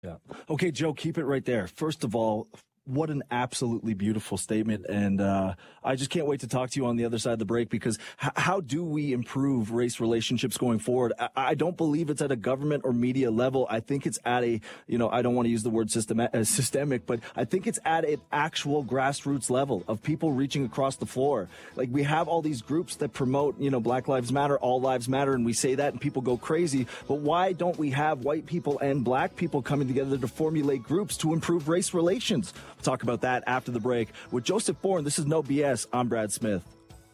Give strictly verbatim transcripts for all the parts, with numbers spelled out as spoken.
Yeah. Okay, Joe, keep it right there. First of all, what an absolutely beautiful statement. And uh, I just can't wait to talk to you on the other side of the break, because h- how do we improve race relationships going forward? I-, I don't believe it's at a government or media level. I think it's at a, you know, I don't want to use the word system- uh, systemic, but I think it's at an actual grassroots level of people reaching across the floor. Like, we have all these groups that promote, you know, Black Lives Matter, All Lives Matter, and we say that and people go crazy. But why don't we have white people and black people coming together to formulate groups to improve race relations? We'll talk about that after the break with Joseph Bourne. This is No B S. I'm Brad Smith.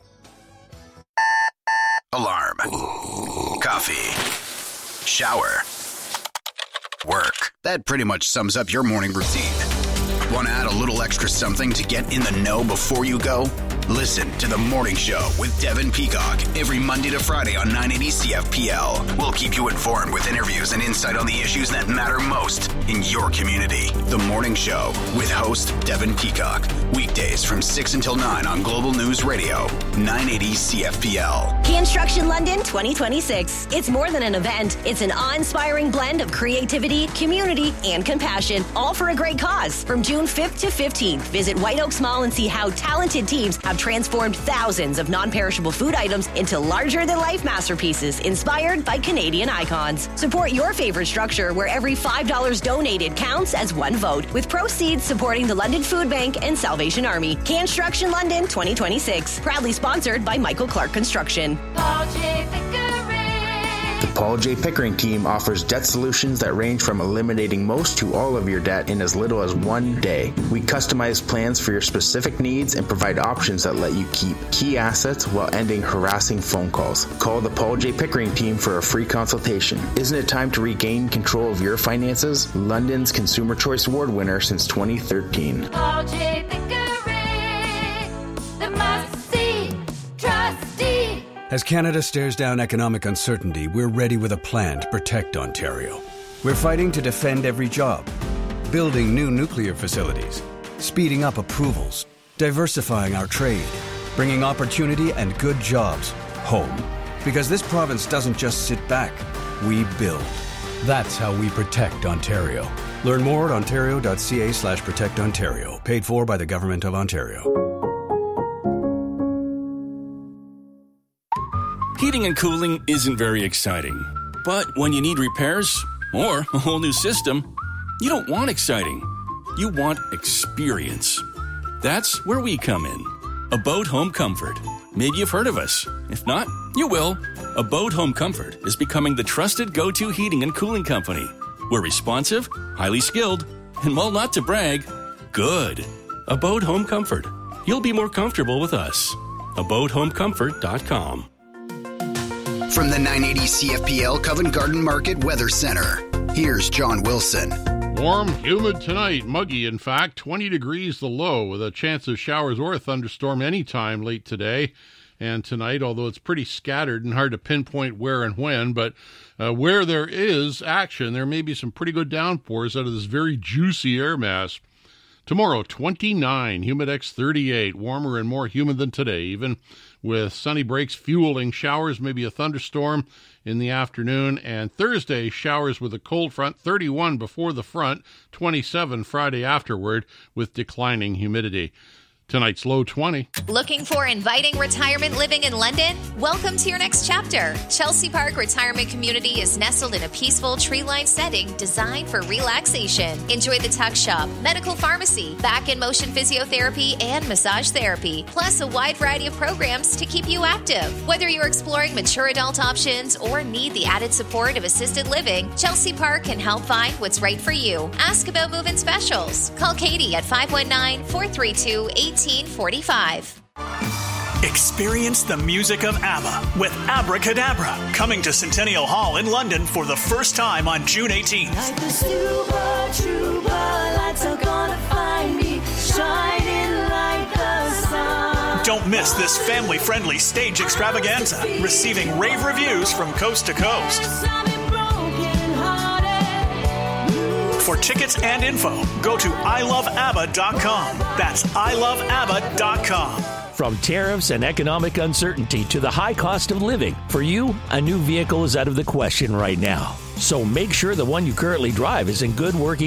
Alarm. Coffee. Shower. Work. That pretty much sums up your morning routine. Want to add a little extra something to get in the know before you go? Listen to The Morning Show with Devin Peacock every Monday to Friday on nine eighty C F P L. We'll keep you informed with interviews and insight on the issues that matter most in your community. The Morning Show with host Devin Peacock. Weekdays from six until nine on Global News Radio, nine eighty C F P L. Construction London twenty twenty-six. It's more than an event. It's an awe-inspiring blend of creativity, community, and compassion, all for a great cause. From June fifth to fifteenth, visit White Oaks Mall and see how talented teams have transformed thousands of non-perishable food items into larger-than-life masterpieces inspired by Canadian icons. Support your favorite structure, where every five dollars donated counts as one vote, with proceeds supporting the London Food Bank and Salvation Army. Construction London twenty twenty-six, proudly sponsored by Michael Clark Construction. The Paul J. Pickering team offers debt solutions that range from eliminating most to all of your debt in as little as one day. We customize plans for your specific needs and provide options that let you keep key assets while ending harassing phone calls. Call the Paul J. Pickering team for a free consultation. Isn't it time to regain control of your finances? London's Consumer Choice Award winner since twenty thirteen. Paul J. Pickering, the must-see trustee. As Canada stares down economic uncertainty, we're ready with a plan to protect Ontario. We're fighting to defend every job, building new nuclear facilities, speeding up approvals, diversifying our trade, bringing opportunity and good jobs home. Because this province doesn't just sit back, we build. That's how we protect Ontario. Learn more at ontario.ca slash protect Ontario. Paid for by the Government of Ontario. Heating and cooling isn't very exciting. But when you need repairs or a whole new system, you don't want exciting. You want experience. That's where we come in. Abode Home Comfort. Maybe you've heard of us. If not, you will. Abode Home Comfort is becoming the trusted go-to heating and cooling company. We're responsive, highly skilled, and while not to brag, good. Abode Home Comfort. You'll be more comfortable with us. abode home comfort dot com. From the nine eighty C F P L Covent Garden Market Weather Center, here's John Wilson. Warm, humid tonight, muggy in fact, twenty degrees the low, with a chance of showers or a thunderstorm anytime late today and tonight, although it's pretty scattered and hard to pinpoint where and when. But uh, where there is action, there may be some pretty good downpours out of this very juicy air mass. Tomorrow, twenty-nine, Humidex thirty-eight, warmer and more humid than today, even with sunny breaks fueling showers, maybe a thunderstorm in the afternoon. And Thursday, showers with a cold front, thirty-one before the front, twenty-seven Friday afterward with declining humidity. Tonight's low twenty. Looking for inviting retirement living in London? Welcome to your next chapter. Chelsea Park Retirement Community is nestled in a peaceful tree-lined setting designed for relaxation. Enjoy the tuck shop, medical pharmacy, back and motion physiotherapy, and massage therapy, plus a wide variety of programs to keep you active. Whether you're exploring mature adult options or need the added support of assisted living, Chelsea Park can help find what's right for you. Ask about move-in specials. Call Katie at five one nine, four three two, eighteen forty-five. Experience the music of ABBA with Abracadabra, coming to Centennial Hall in London for the first time on June eighteenth. Like the super trooper, lights are gonna find me, shining like the sun. Don't miss this family-friendly stage extravaganza, receiving rave reviews from coast to coast. For tickets and info, go to i love abba dot com. That's i love abba dot com. From tariffs and economic uncertainty to the high cost of living, for you, a new vehicle is out of the question right now. So make sure the one you currently drive is in good working